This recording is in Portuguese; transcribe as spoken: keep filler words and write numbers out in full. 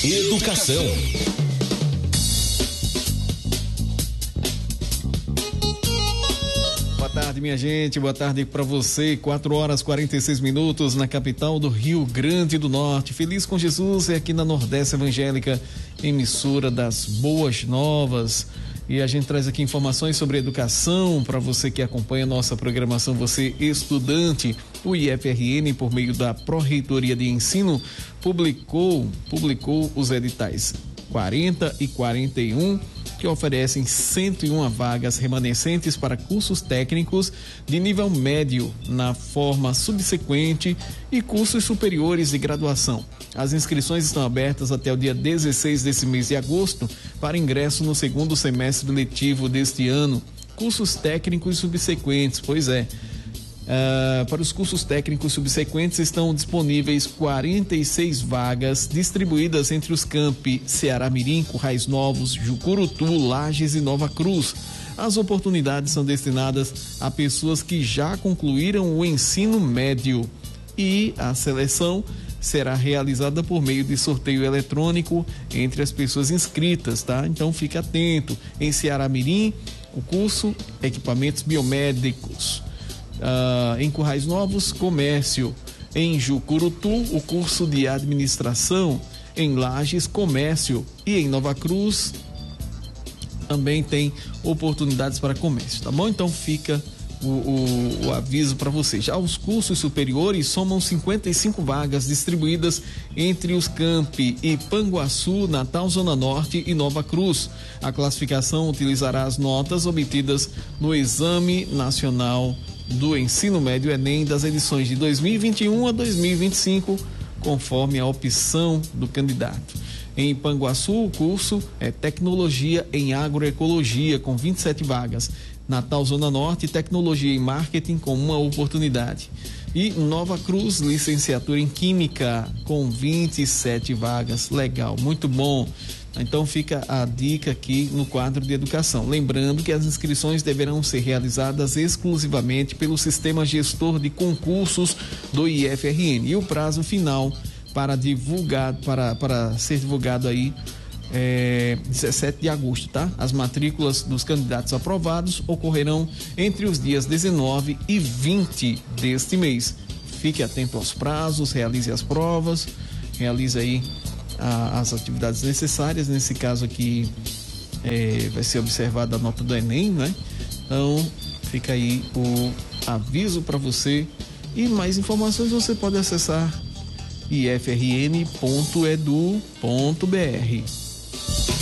Educação. Boa tarde, minha gente, boa tarde para você. quatro horas e quarenta e seis minutos na capital do Rio Grande do Norte. Feliz com Jesus é aqui na Nordeste Evangélica, emissora das Boas Novas. E a gente traz aqui informações sobre educação para você que acompanha nossa programação, você estudante. O I F R N, por meio da Pró-Reitoria de Ensino, publicou, publicou os editais quarenta e quarenta e um, que oferecem cento e uma vagas remanescentes para cursos técnicos de nível médio na forma subsequente e cursos superiores de graduação. As inscrições estão abertas até o dia dezesseis desse mês de agosto para ingresso no segundo semestre letivo deste ano. Cursos técnicos subsequentes, pois é. Uh, para os cursos técnicos subsequentes estão disponíveis quarenta e seis vagas distribuídas entre os campi Ceará Mirim, Currais Novos, Jucurutu, Lages e Nova Cruz. As oportunidades são destinadas a pessoas que já concluíram o ensino médio e a seleção será realizada por meio de sorteio eletrônico entre as pessoas inscritas, tá? Então fique atento. Em Ceará Mirim, o curso Equipamentos Biomédicos. Uh, em Currais Novos, Comércio. Em Jucurutu, o curso de Administração. Em Lages, Comércio. E em Nova Cruz também tem oportunidades para comércio, tá bom? Então fica o, o, o aviso para você. Já os cursos superiores somam cinquenta e cinco vagas distribuídas entre os campi Ipanguaçu, Natal, Zona Norte e Nova Cruz. A classificação utilizará as notas obtidas no Exame Nacional do Ensino Médio Enem das edições de dois mil e vinte e um a dois mil e vinte e cinco, conforme a opção do candidato. Em Ipanguaçu, o curso é Tecnologia em Agroecologia, com vinte e sete vagas. Natal, Zona Norte, Tecnologia em Marketing, com uma oportunidade. E Nova Cruz, Licenciatura em Química, com vinte e sete vagas. Legal, muito bom. Então fica a dica aqui no quadro de educação. Lembrando que as inscrições deverão ser realizadas exclusivamente pelo Sistema Gestor de Concursos do I F R N. E o prazo final para divulgar, para, para ser divulgado aí é dezessete de agosto, tá? As matrículas dos candidatos aprovados ocorrerão entre os dias dezenove e vinte deste mês. Fique atento aos prazos, realize as provas, realize aí a, as atividades necessárias. Nesse caso aqui é, vai ser observada a nota do Enem, né? Então fica aí o aviso para você, e mais informações você pode acessar i f r n ponto e d u ponto b r.